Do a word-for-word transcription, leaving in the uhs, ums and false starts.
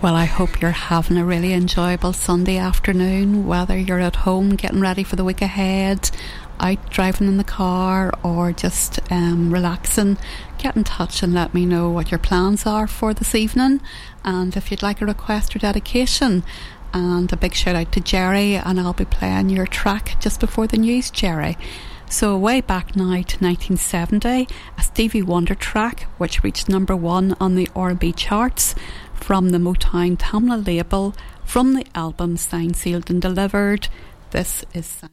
Well, I hope you're having a really enjoyable Sunday afternoon, whether you're at home getting ready for the week ahead, out driving in the car, or just um, relaxing. Get in touch and let me know what your plans are for this evening, and if you'd like a request or dedication. And a big shout out to Jerry, and I'll be playing your track just before the news, Jerry. So way back now to nineteen seventy, a Stevie Wonder track which reached number one on the R and B charts from the Motown Tamla label, from the album Signed, Sealed and Delivered. This is